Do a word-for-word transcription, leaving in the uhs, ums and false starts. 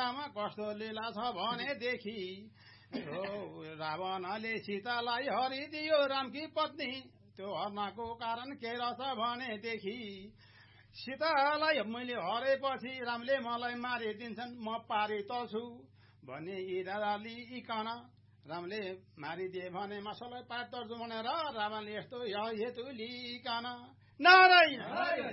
सीतामा कस्तो लीला छ भनेदेखि रावणले सीतालाई हरिदियो रामकी पत्नी त्यो हर्नको कारण के रहेछ भनेदेखि सीतालाई मैले हरेपछि रामले मलाई मारिदिन्छन् म पारी त छु भने इरादा लिइकन रामले मारिदिए भने मसलाई पार तर्छु भनेर रावणले यस्तो हेतु लिइकन नारायण